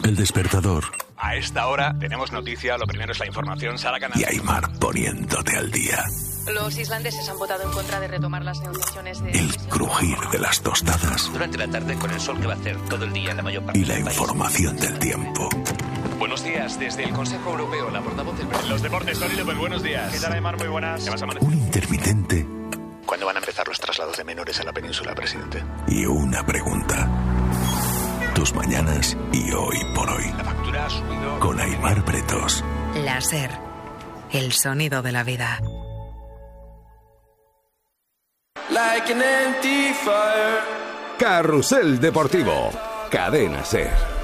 El despertador. A esta hora tenemos noticia, lo primero es la información, Sara Canal. Y Aimar poniéndote al día. Los islandeses han votado en contra de retomar las negociaciones de... El crujir de las tostadas. Durante la tarde, con el sol que va a hacer todo el día en la mayor parte Y la del país. información del tiempo. Buenos días, desde el Consejo Europeo, la portavoz del... Los deportes, Tony López, buenos días. ¿Qué tal, Aimar? Muy buenas. ¿Qué vas a amanecer? Un intermitente ¿Cuándo van a empezar los traslados de menores a la península, presidente? y una pregunta. Tus mañanas y hoy por hoy. La factura ha subido... Con Aimar Bretos. La SER, el sonido de la vida. Carrusel Deportivo. Cadena SER.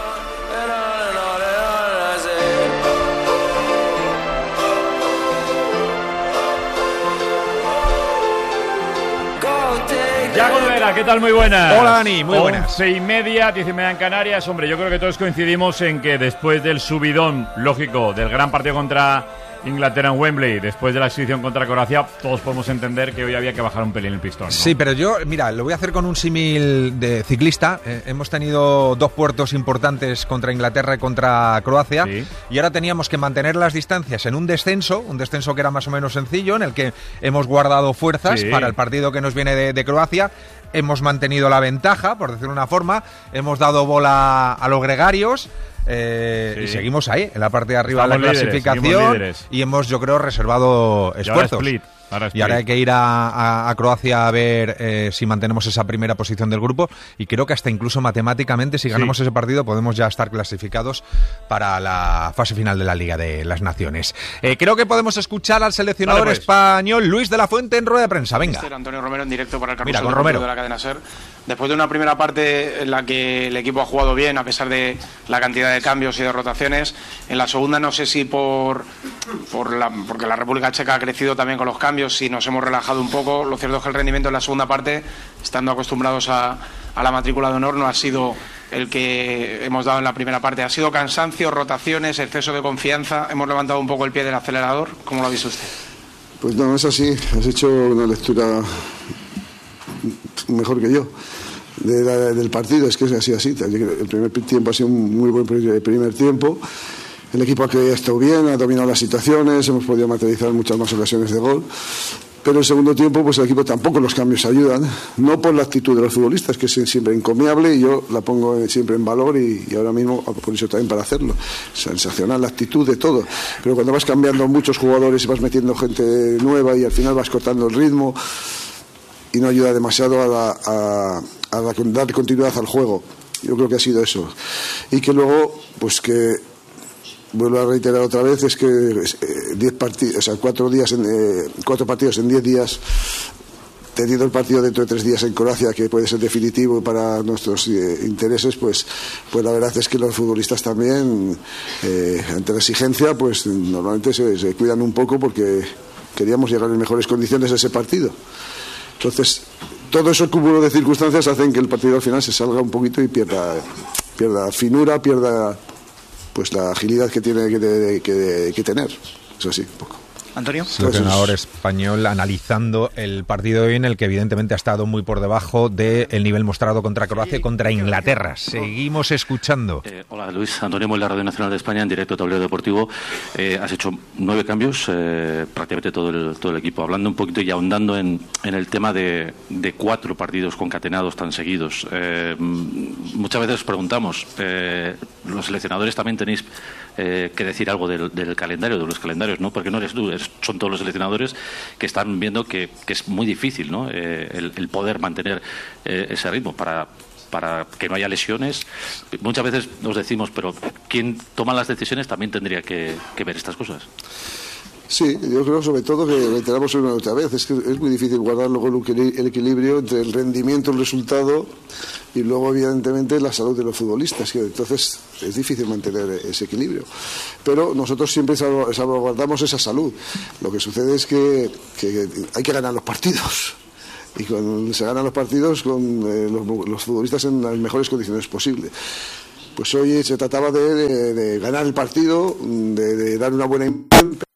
Yago de Vera, ¿qué tal? Muy buenas. Hola, Dani, muy buenas. 11:30, 10:30 en Canarias. Hombre, yo creo que todos coincidimos en que después del subidón lógico del gran partido contra Inglaterra en Wembley, después de la exhibición contra Croacia, todos podemos entender que hoy había que bajar un pelín el pistón, ¿no? Sí, pero yo, mira, lo voy a hacer con un símil de ciclista. Hemos tenido dos puertos importantes contra Inglaterra y contra Croacia, Sí. y ahora teníamos que mantener las distancias en un descenso que era más o menos sencillo, en el que hemos guardado fuerzas Sí. para el partido que nos viene de Croacia. Hemos mantenido la ventaja, por decirlo de una forma, hemos dado bola a los gregarios. Sí. Y seguimos ahí, en la parte de arriba de la Estamos líderes, seguimos clasificación, líderes. y hemos, yo creo, reservado Y ahora esfuerzos. split. Y ahora hay que ir a Croacia a ver si mantenemos esa primera posición del grupo, y creo que hasta incluso matemáticamente, si ganamos ese partido, podemos ya estar clasificados para la fase final de la Liga de las Naciones. Creo que podemos escuchar al seleccionador Dale, pues. español Luis de la Fuente en rueda de prensa. Venga. Antonio Romero en directo para el Mira, Carrusel con Deportivo Romero. de la cadena SER. Después de una primera parte en la que el equipo ha jugado bien, a pesar de la cantidad de cambios y de rotaciones, en la segunda no sé si porque la República Checa ha crecido también con los cambios, si nos hemos relajado un poco. Lo cierto es que el rendimiento en la segunda parte, estando acostumbrados a la matrícula de honor, no ha sido el que hemos dado en la primera parte. Ha sido cansancio, rotaciones, exceso de confianza. Hemos levantado un poco el pie del acelerador. ¿Cómo lo ha visto usted? Pues no, es así. Has hecho una lectura mejor que yo del partido. Es que es así. El primer tiempo ha sido un muy buen primer tiempo. El equipo ha estado bien, ha dominado las situaciones, hemos podido materializar muchas más ocasiones de gol. Pero el segundo tiempo, pues el equipo tampoco, los cambios ayudan, no por la actitud de los futbolistas, que es siempre encomiable, y yo la pongo siempre en valor, y ahora mismo por eso también para hacerlo. Sensacional la actitud de todo, pero cuando vas cambiando muchos jugadores y vas metiendo gente nueva y al final vas cortando el ritmo y no ayuda demasiado a dar continuidad al juego. Yo creo que ha sido eso. Y que luego, pues que vuelvo a reiterar otra vez, es que 10 partidos, o sea, 4 partidos en 10 días, teniendo el partido dentro de 3 días en Croacia, que puede ser definitivo para nuestros intereses, pues la verdad es que los futbolistas también, ante la exigencia, pues normalmente se cuidan un poco, porque queríamos llegar en mejores condiciones a ese partido. Entonces, todo ese cúmulo de circunstancias hacen que el partido al final se salga un poquito y pierda finura, pierda pues la agilidad que tiene que tener. Eso sí, un poco. Antonio. Seleccionador español analizando el partido de hoy, en el que evidentemente ha estado muy por debajo del nivel mostrado contra Croacia y contra Inglaterra. Seguimos escuchando. Hola Luis, Antonio Moy, la Radio Nacional de España, en directo Tablero Deportivo. Has hecho 9 cambios, prácticamente todo el equipo. Hablando un poquito y ahondando en el tema de 4 partidos concatenados tan seguidos. Muchas veces os preguntamos, los seleccionadores también tenéis que decir algo del calendario, de los calendarios, ¿no? Porque no eres tú, son todos los seleccionadores que están viendo que es muy difícil, ¿no? El poder mantener ese ritmo para que no haya lesiones. Muchas veces nos decimos, pero quien toma las decisiones también tendría que ver estas cosas. Sí, yo creo sobre todo que reiteramos una otra vez, es que es muy difícil guardar luego el equilibrio entre el rendimiento, el resultado, y luego evidentemente la salud de los futbolistas, que entonces es difícil mantener ese equilibrio. Pero nosotros siempre salvaguardamos esa salud. Lo que sucede es que hay que ganar los partidos. Y cuando se ganan los partidos con los futbolistas en las mejores condiciones posibles. Pues hoy se trataba de ganar el partido, de dar una buena imagen.